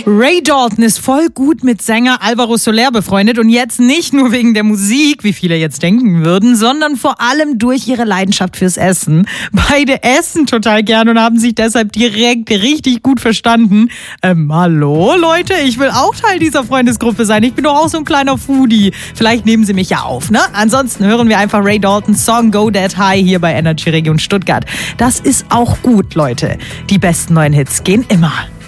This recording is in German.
Ray Dalton ist voll gut mit Sänger Alvaro Soler befreundet und jetzt nicht nur wegen der Musik, wie viele jetzt denken würden, sondern vor allem durch ihre Leidenschaft fürs Essen. Beide essen total gern und haben sich deshalb direkt richtig gut verstanden. Hallo Leute, ich will auch Teil dieser Freundesgruppe sein. Ich bin doch auch so ein kleiner Foodie. Vielleicht nehmen sie mich ja auf, ne? Ansonsten hören wir einfach Ray Daltons Song Go That High hier bei Energy Region Stuttgart. Das ist auch gut, Leute. Die besten neuen Hits gehen immer.